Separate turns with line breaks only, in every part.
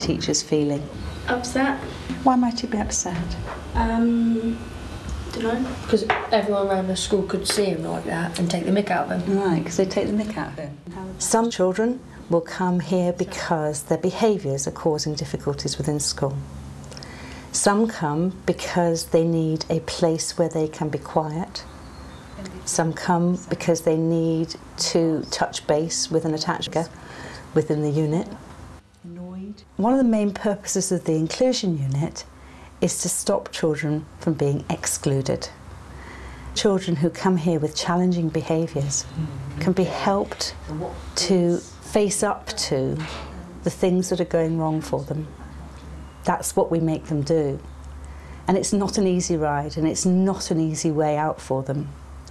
Teacher's feeling?
Upset.
Why might you be upset?
Don't know.
Because everyone around the school could see him like that and take the mick out of him.
Right, because they take the mick out of him.
Some children will come here because their behaviours are causing difficulties within school. Some come because they need a place where they can be quiet. Some come because they need to touch base with an attachment within the unit. One of the main purposes of the inclusion unit is to stop children from being excluded. Children who come here with challenging behaviours can be helped to face up to the things that are going wrong for them. That's what we make them do. And it's not an easy ride, and it's not an easy way out for them.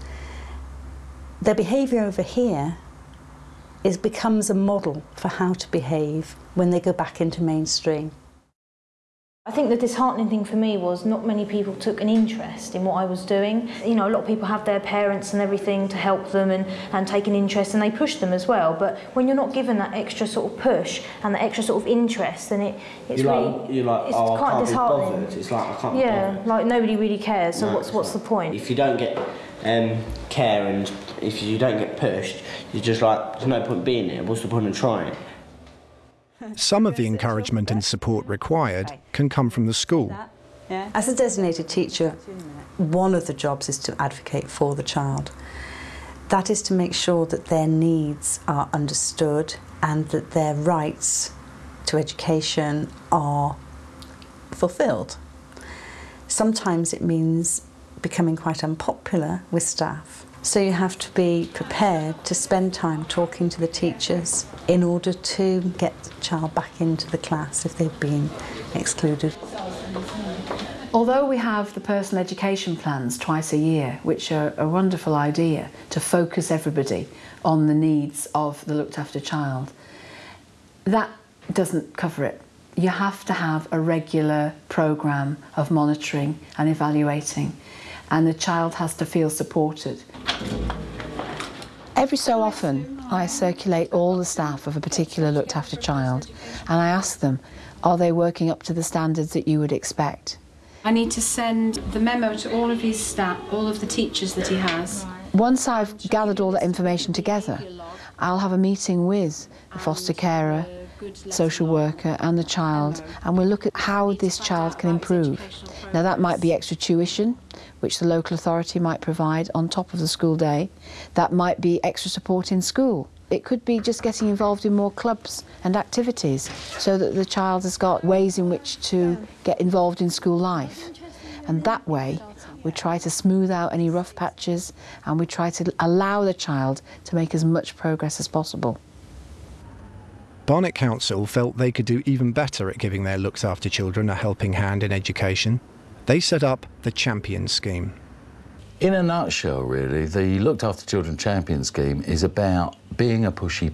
Their behaviour over here becomes a model for how to behave when they go back into mainstream.
I think the disheartening thing for me was not many people took an interest in what I was doing. You know, a lot of people have their parents and everything to help them and take an interest, and they push them as well. But when you're not given that extra sort of push and that extra sort of interest, then it's quite disheartening.
It's like, I can't be
yeah,
bothered.
like nobody really cares, so what's the point?
If you don't get care and if you don't get pushed, you're just like, there's no point being there, what's the point of trying?
Some of the encouragement and support required can come from the school.
As a designated teacher, one of the jobs is to advocate for the child. That is to make sure that their needs are understood and that their rights to education are fulfilled. Sometimes it means becoming quite unpopular with staff. So you have to be prepared to spend time talking to the teachers in order to get the child back into the class if they've been excluded.
Although we have the personal education plans twice a year, which are a wonderful idea to focus everybody on the needs of the looked after child, that doesn't cover it. You have to have a regular programme of monitoring and evaluating, and the child has to feel supported. Every so often I circulate all the staff of a particular looked after child and I ask them, are they working up to the standards that you would expect?
I need to send the memo to all of his staff, all of the teachers that he has.
Once I've gathered all that information together, I'll have a meeting with the foster carer, social worker and the child, and we'll look at how this child can improve. Now that might be extra tuition, which the local authority might provide on top of the school day. That might be extra support in school. It could be just getting involved in more clubs and activities so that the child has got ways in which to get involved in school life. And that way we try to smooth out any rough patches and we try to allow the child to make as much progress as possible.
Barnet Council felt they could do even better at giving their looked after children a helping hand in education. They set up the Champion Scheme.
In a nutshell, really, the Looked After Children Champion Scheme is about being a pushy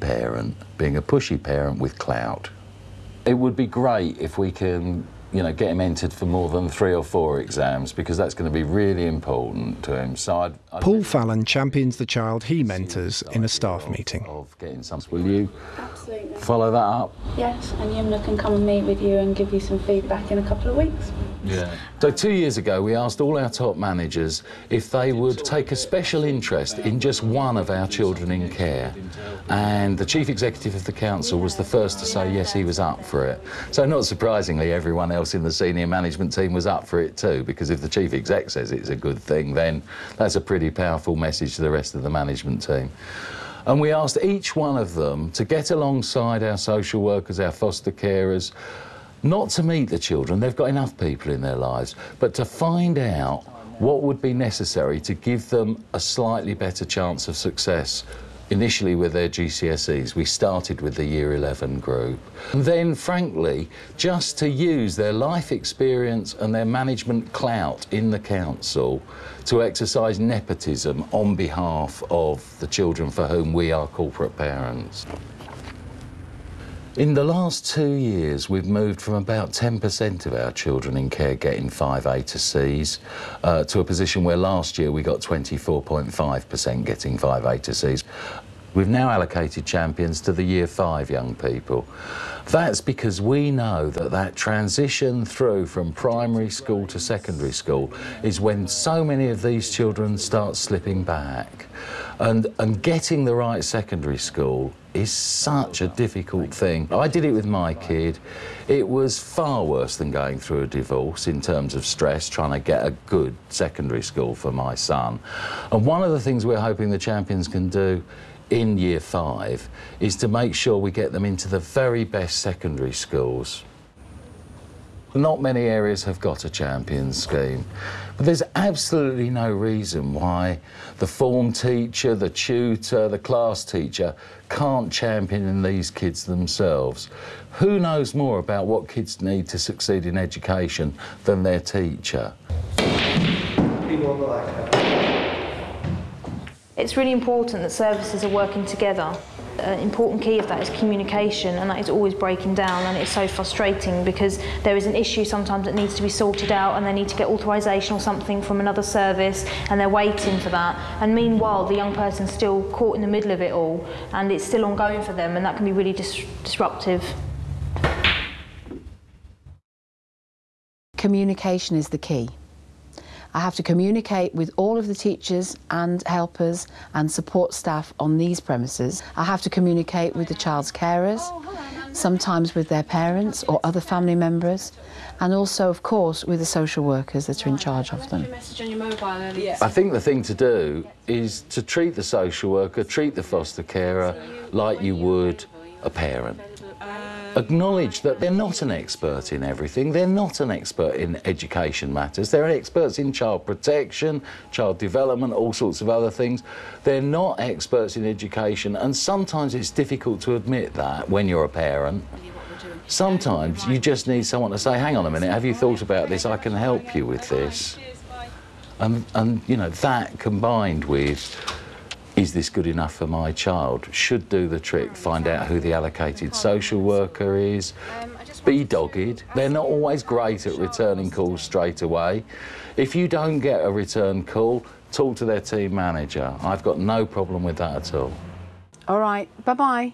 parent with clout. It would be great if we can, get him entered for more than 3 or 4 exams, because that's going to be really important to him. So
Paul Fallon champions the child he mentors in a staff meeting.
Will you follow that up?
Yes, and Yumna can come and meet with you and give you some feedback in a couple of weeks.
Yeah. So 2 years ago we asked all our top managers if they would take a special interest in just one of our children in care, and the chief executive of the council was the first to say yes, he was up for it. So not surprisingly, everyone else in the senior management team was up for it too, because if the chief exec says it's a good thing, then that's a pretty powerful message to the rest of the management team. And we asked each one of them to get alongside our social workers, our foster carers, not to meet the children, they've got enough people in their lives, but to find out what would be necessary to give them a slightly better chance of success. Initially with their GCSEs, we started with the Year 11 group. And then, frankly, just to use their life experience and their management clout in the council to exercise nepotism on behalf of the children for whom we are corporate parents. In the last 2 years, we've moved from about 10% of our children in care getting 5 A to Cs to a position where last year we got 24.5% getting 5 A to Cs. We've now allocated champions to the Year 5 young people. That's because we know that that transition through from primary school to secondary school is when so many of these children start slipping back. And getting the right secondary school is such a difficult thing. I did it with my kid. It was far worse than going through a divorce in terms of stress, trying to get a good secondary school for my son. And one of the things we're hoping the champions can do in Year 5 is to make sure we get them into the very best secondary schools. Not many areas have got a champions scheme, but there's absolutely no reason why the form teacher, the tutor, the class teacher can't champion these kids themselves. Who knows more about what kids need to succeed in education than their teacher?
It's really important that services are working together. An important key of that is communication, and that is always breaking down, and it's so frustrating because there is an issue sometimes that needs to be sorted out and they need to get authorisation or something from another service and they're waiting for that, and meanwhile the young person's still caught in the middle of it all and it's still ongoing for them, and that can be really disruptive.
Communication is the key. I have to communicate with all of the teachers and helpers and support staff on these premises. I have to communicate with the child's carers, sometimes with their parents or other family members, and also, of course, with the social workers that are in charge of them.
I think the thing to do is to treat the social worker, treat the foster carer like you would a parent. Acknowledge that they're not an expert in everything, they're not an expert in education matters, they're experts in child protection, child development, all sorts of other things. They're not experts in education, and sometimes it's difficult to admit that when you're a parent. Sometimes you just need someone to say, hang on a minute, have you thought about this? I can help you with this. And you know, that combined with, is this good enough for my child, should do the trick. Find out who the allocated social worker is. Be dogged. They're not always great at returning calls straight away. If you don't get a return call, talk to their team manager. I've got no problem with that at all.
All right, bye-bye.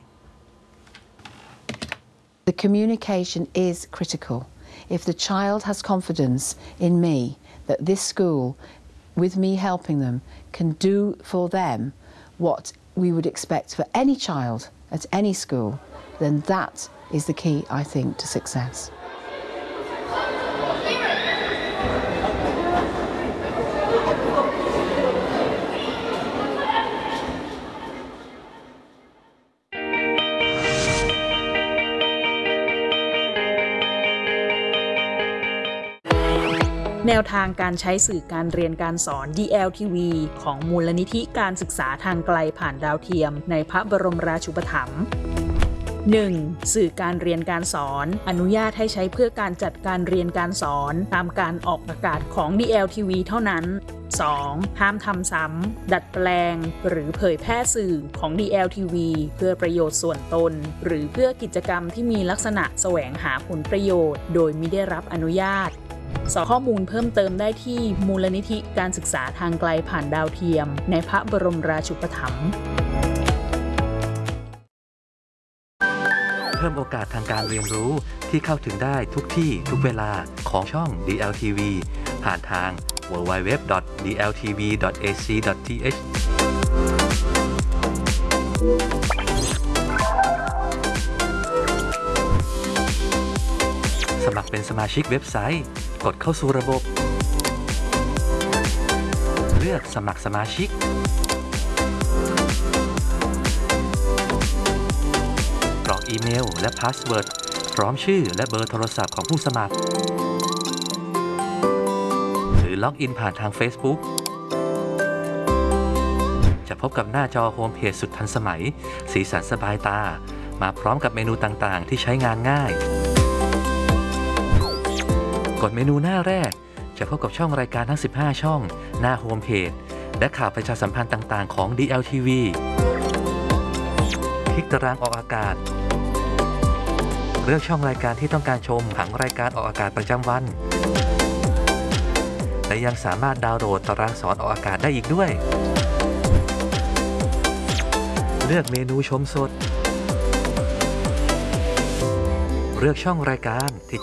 The communication is critical. If the child has confidence in me that this school, with me helping them, can do for them what we would expect for any child at any school, then that is the key, I think, to success.
แนวทางการใช้สื่อการเรียนการสอน DLTV ของมูลนิธิการศึกษาทางไกลผ่านดาวเทียมในพระบรมราชูปถัมภ์ 1. สื่อการเรียนการสอนอนุญาตให้ใช้เพื่อการจัดการเรียนการสอนตามการออกอากาศของ DLTV เท่านั้น 2. ห้ามทำซ้ำดัดแปลงหรือเผยแพร่สื่อของ DLTV เพื่อประโยชน์ส่วนตนหรือเพื่อกิจกรรมที่มีลักษณะแสวงหาผลประโยชน์โดยมิได้รับอนุญาตสอบข้อมูลเพิ่มเติมได้ที่มูลนิธิการศึกษาทางไกลผ่านดาวเทียมในพระบรมราชูปถัมภ์
เพิ่มโอกาสทางการเรียนรู้ที่เข้าถึงได้ทุกที่ทุกเวลาของช่อง DLTV ผ่านทาง www.dltv.ac.th สมัครเป็นสมาชิกเว็บไซต์กดเข้าสู่ระบบเลือกสมัครสมาชิกกรอกอีเมลและพาสเวิร์ดพร้อมชื่อและเบอร์โทรศัพท์ของผู้สมัครหรือล็อกอินผ่านทาง Facebook จะพบกับหน้าจอโฮมเพจสุดทันสมัยสีสันสบายตามาพร้อมกับเมนูต่างๆที่ใช้งานง่ายกดเมนูหน้าแรกจะพบกับช่องรายการทั้ง15ช่องหน้าโฮมเพจและข่าวประชาสัมพันธ์ต่างๆของ DLTV คลิกตารางออกอากาศเลือกช่องรายการที่ต้องการชมผังรายการออกอากาศประจำวันและยังสามารถดาวน์โหลดตารางสอนออกอากาศได้อีกด้วยลือกเมนูชมสดเลือกช่องรายการที่